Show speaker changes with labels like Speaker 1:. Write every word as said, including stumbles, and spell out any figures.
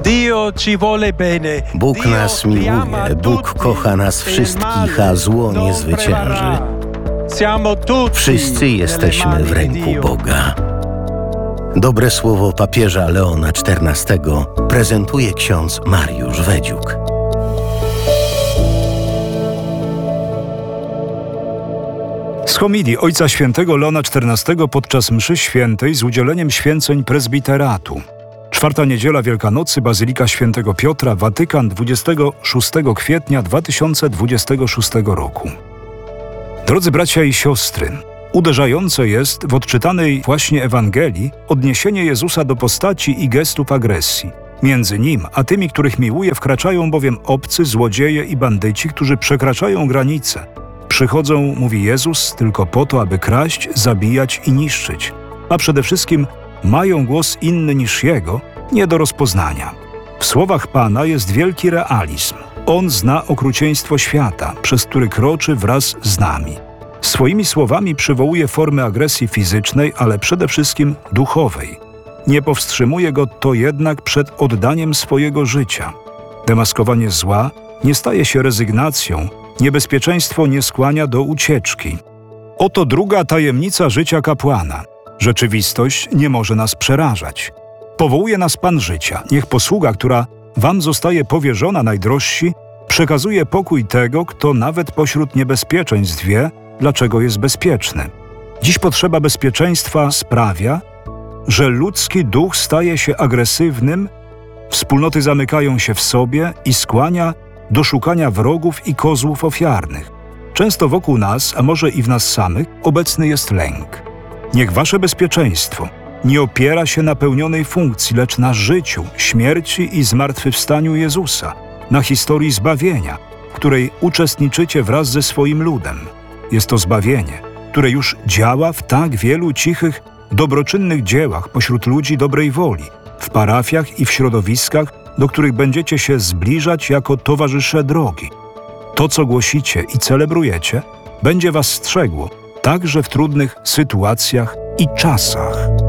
Speaker 1: Bóg nas miłuje, Bóg kocha nas wszystkich, a zło nie zwycięży. Wszyscy jesteśmy w ręku Boga. Dobre słowo papieża Leona czternastego prezentuje ksiądz Mariusz Wedziuk.
Speaker 2: Z homilii Ojca Świętego Leona czternastego podczas mszy świętej z udzieleniem święceń prezbiteratu. Czwarta niedziela Wielkanocy, Bazylika Świętego Piotra, Watykan, dwudziestego szóstego kwietnia dwa tysiące dwudziestego szóstego roku. Drodzy bracia i siostry, uderzające jest w odczytanej właśnie Ewangelii odniesienie Jezusa do postaci i gestów agresji. Między Nim a tymi, których miłuje, wkraczają bowiem obcy, złodzieje i bandyci, którzy przekraczają granice. Przychodzą, mówi Jezus, tylko po to, aby kraść, zabijać i niszczyć. A przede wszystkim mają głos inny niż Jego, nie do rozpoznania. W słowach Pana jest wielki realizm. On zna okrucieństwo świata, przez który kroczy wraz z nami. Swoimi słowami przywołuje formy agresji fizycznej, ale przede wszystkim duchowej. Nie powstrzymuje go to jednak przed oddaniem swojego życia. Demaskowanie zła nie staje się rezygnacją, niebezpieczeństwo nie skłania do ucieczki. Oto druga tajemnica życia kapłana. Rzeczywistość nie może nas przerażać. Powołuje nas Pan życia. Niech posługa, która wam zostaje powierzona, najdrożsi, przekazuje pokój tego, kto nawet pośród niebezpieczeństw wie, dlaczego jest bezpieczny. Dziś potrzeba bezpieczeństwa sprawia, że ludzki duch staje się agresywnym, wspólnoty zamykają się w sobie i skłania do szukania wrogów i kozłów ofiarnych. Często wokół nas, a może i w nas samych, obecny jest lęk. Niech wasze bezpieczeństwo nie opiera się na pełnionej funkcji, lecz na życiu, śmierci i zmartwychwstaniu Jezusa, na historii zbawienia, w której uczestniczycie wraz ze swoim ludem. Jest to zbawienie, które już działa w tak wielu cichych, dobroczynnych dziełach pośród ludzi dobrej woli, w parafiach i w środowiskach, do których będziecie się zbliżać jako towarzysze drogi. To, co głosicie i celebrujecie, będzie was strzegło, także w trudnych sytuacjach i czasach.